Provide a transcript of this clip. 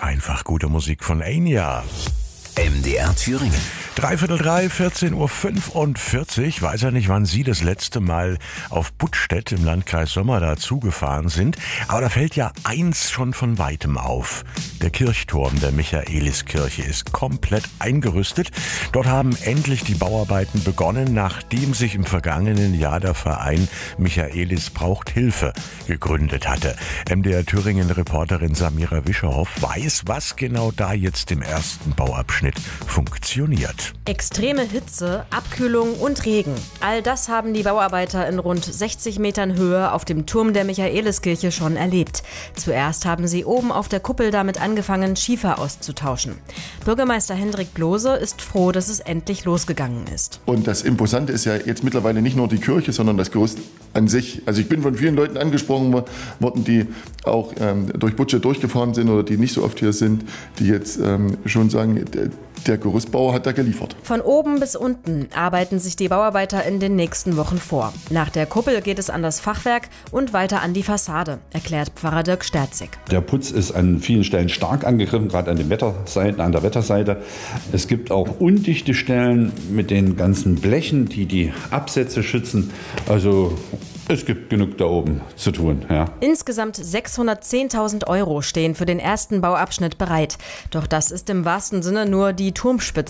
Einfach gute Musik von Enya. MDR Thüringen. 3:45, 14:45. Weiß ja nicht, wann Sie das letzte Mal auf Buttstedt im Landkreis Sommerda zugefahren sind. Aber da fällt ja eins schon von weitem auf. Der Kirchturm der Michaeliskirche ist komplett eingerüstet. Dort haben endlich die Bauarbeiten begonnen, nachdem sich im vergangenen Jahr der Verein Michaelis braucht Hilfe gegründet hatte. MDR Thüringen-Reporterin Samira Wischerhoff weiß, was genau da jetzt im ersten Bauabschnitt funktioniert. Extreme Hitze, Abkühlung und Regen. All das haben die Bauarbeiter in rund 60 Metern Höhe auf dem Turm der Michaeliskirche schon erlebt. Zuerst haben sie oben auf der Kuppel damit angefangen, Schiefer auszutauschen. Bürgermeister Hendrik Blose ist froh, dass es endlich losgegangen ist. Und das Imposante ist ja jetzt mittlerweile nicht nur die Kirche, sondern das Gerüst an sich. Also ich bin von vielen Leuten angesprochen worden, die auch durch Buttstedt durchgefahren sind oder die nicht so oft hier sind, die jetzt schon sagen, der Gerüstbauer hat da geliefert. Von oben bis unten arbeiten sich die Bauarbeiter in den nächsten Wochen vor. Nach der Kuppel geht es an das Fachwerk und weiter an die Fassade, erklärt Pfarrer Dirk Sterzig. Der Putz ist an vielen Stellen stark angegriffen, gerade an der Wetterseite. Es gibt auch undichte Stellen mit den ganzen Blechen, die die Absätze schützen. Also es gibt genug da oben zu tun. Ja. Insgesamt 610.000 € stehen für den ersten Bauabschnitt bereit. Doch das ist im wahrsten Sinne nur die Turmspitze.